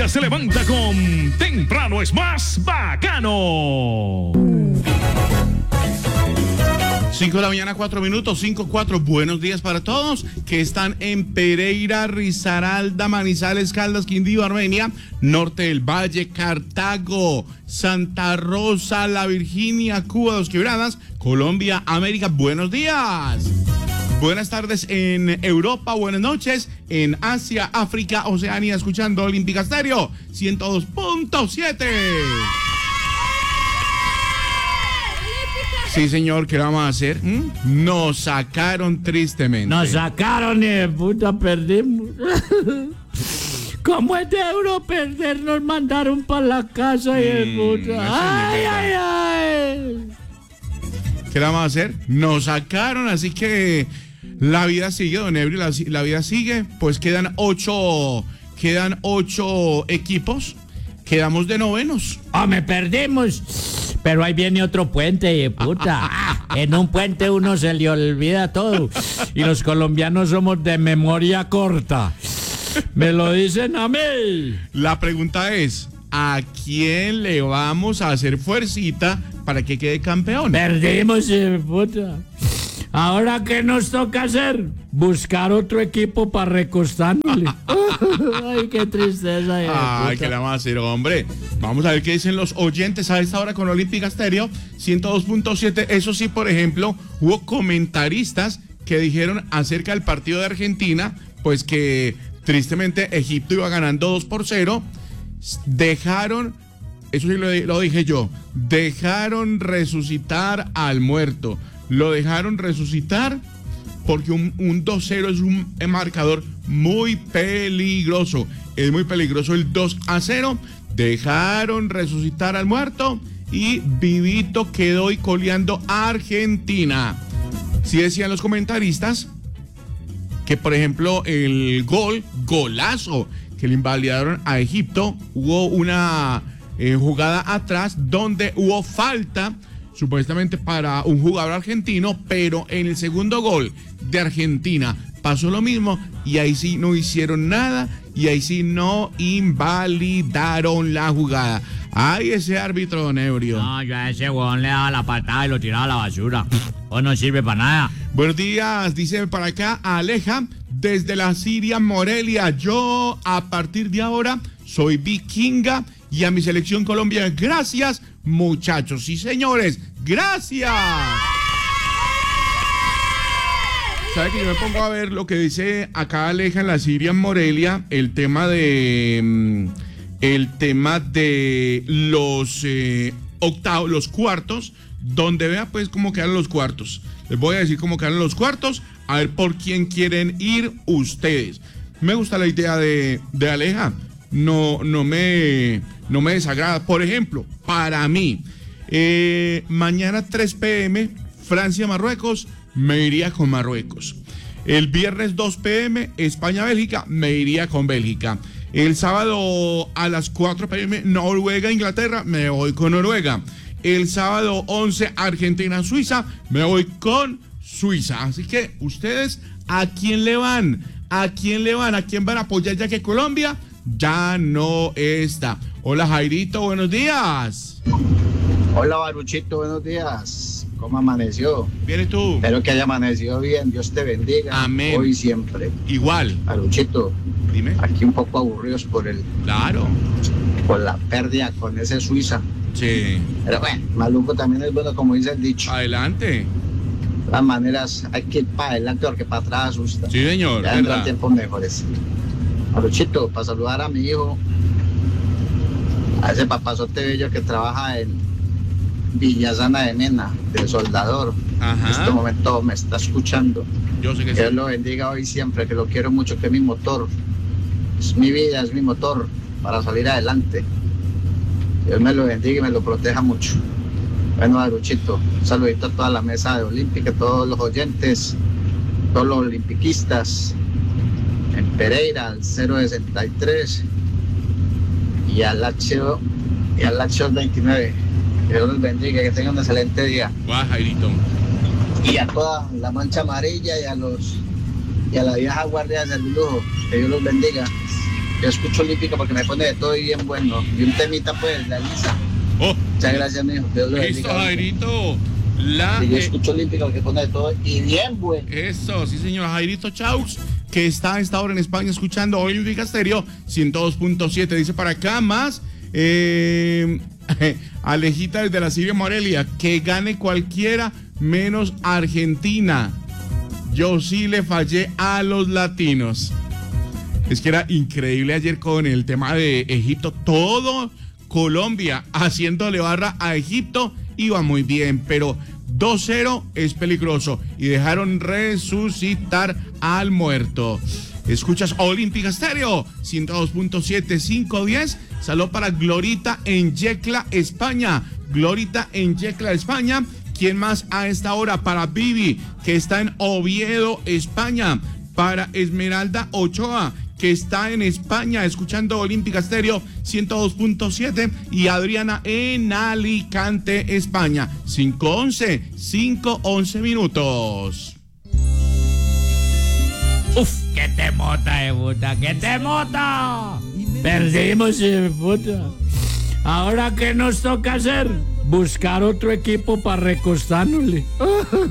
Colombia se levanta con Temprano es más bacano. 5 de la mañana, 4 minutos, 5:04. Buenos días para todos que están en Pereira, Risaralda, Manizales, Caldas, Quindío, Armenia, Norte del Valle, Cartago, Santa Rosa, La Virginia, Cuba, Dos Quebradas, Colombia, América. Buenos días. Buenas tardes en Europa, buenas noches en Asia, África, Oceanía, escuchando Olímpica Estéreo 102.7. Sí, señor, ¿qué vamos a hacer? Nos sacaron tristemente. Nos sacaron y de puta perdimos. ¿Cómo es de euro perder? Nos mandaron para la casa y de puta. ¡Ay, ay, ay! ¿Qué vamos a hacer? Nos sacaron, así que la vida sigue, don Ebrio, la vida sigue. Pues quedan ocho equipos. Quedamos de novenos. Me perdimos. Pero ahí viene otro puente, de puta. En un puente uno se le olvida todo. Y los colombianos somos de memoria corta. Me lo dicen a mí. La pregunta es, ¿a quién le vamos a hacer fuercita para que quede campeón? Perdimos, de puta. ¿Ahora qué nos toca hacer? Buscar otro equipo para recostarle. Ay, qué tristeza. Ay, ¿qué le vamos a hacer, hombre? Vamos a ver qué dicen los oyentes a esta hora con Olímpica Estéreo 102.7. Eso sí, por ejemplo, hubo comentaristas que dijeron acerca del partido de Argentina, pues que tristemente Egipto iba ganando 2-0. Dejaron, eso sí lo dije yo, dejaron resucitar al muerto. Lo dejaron resucitar porque un 2-0 es un marcador muy peligroso. Es muy peligroso el 2-0. Dejaron resucitar al muerto y vivito quedó y coleando a Argentina. Sí decían los comentaristas que, por ejemplo, el golazo que le invalidaron a Egipto, hubo una jugada atrás donde hubo falta supuestamente para un jugador argentino, pero en el segundo gol de Argentina pasó lo mismo y ahí sí no hicieron nada y ahí sí no invalidaron la jugada. Ay, ese árbitro, don Ebrio. No, yo a ese huevón le daba la patada y lo tiraba a la basura. Pues no sirve para nada. Buenos días, dice para acá Aleja, desde la Siria, Morelia. Yo a partir de ahora soy vikinga y a mi selección Colombia, gracias, muchachos. Sí, señores, gracias. ¿Sabe que yo me pongo a ver lo que dice acá Aleja en la Siria, en Morelia, el tema de los octavos, los cuartos, donde vea pues cómo quedan los cuartos. Les voy a decir cómo quedan los cuartos, a ver por quién quieren ir ustedes. Me gusta la idea de Aleja, no me desagrada. Por ejemplo, para mí, mañana 3 p.m., Francia-Marruecos, me iría con Marruecos. El viernes 2 p.m., España-Bélgica, me iría con Bélgica. El sábado a las 4 p.m., Noruega-Inglaterra, me voy con Noruega. El sábado 11, Argentina-Suiza, me voy con Suiza. Así que ustedes, ¿a quién le van? ¿A quién le van? ¿A quién van a apoyar ya que Colombia ya no está? Hola, Jairito, buenos días. Hola, Baruchito, buenos días. ¿Cómo amaneció? Bien, ¿y tú? Espero que haya amanecido bien. Dios te bendiga. Amén. Hoy y siempre. Igual. Baruchito, dime. Aquí un poco aburridos por la pérdida con ese Suiza. Sí. Pero bueno, maluco también es bueno, como dice el dicho. Adelante. De todas maneras, hay que ir para adelante porque para atrás asusta. Sí, señor. Ya vendrán tiempos mejores. Baruchito, para saludar a mi hijo, a ese papazote bello que trabaja en Villasana de Mena, de soldador. Ajá. En este momento me está escuchando. Yo sé que Dios sí. lo bendiga hoy siempre, que lo quiero mucho, que es mi motor. Es mi vida, es mi motor para salir adelante. Dios me lo bendiga y me lo proteja mucho. Bueno, Baruchito, un saludito a toda la mesa de Olímpica, a todos los oyentes, todos los olimpiquistas en Pereira, al 063 y al H 29. Que Dios los bendiga, que tengan un excelente día. Guau, Jairito. Y a toda la mancha amarilla y a la vieja guardia del lujo, que Dios los bendiga. Yo escucho Olímpica porque me pone de todo y bien bueno. Y un temita, pues, la Lisa. Oh, Muchas gracias, mijo. Dios lo listo, bendiga. Jairito. Sí, yo escucho Olímpica porque pone de todo y bien bueno. Eso, sí, señor. Jairito Chaux, que está a esta hora en España escuchando Olímpica Estéreo 102.7. Dice para acá más. Alejita desde la Siria Morelia, que gane cualquiera menos Argentina. Yo sí le fallé a los latinos. Es que era increíble ayer con el tema de Egipto. Todo Colombia haciéndole barra a Egipto iba muy bien, pero 2-0 es peligroso y dejaron resucitar al muerto. Escuchas Olímpica Estéreo 102.7, 510. Salud para Glorita en Yecla, España. Glorita en Yecla, España. ¿Quién más a esta hora? Para Vivi, que está en Oviedo, España. Para Esmeralda Ochoa, que está en España escuchando Olímpica Estéreo 102.7. Y Adriana en Alicante, España. 5:11 minutos. Uf, qué temota de puta, qué temota. Perdimos, puta. Ahora, ¿qué nos toca hacer? Buscar otro equipo para recostárnosle.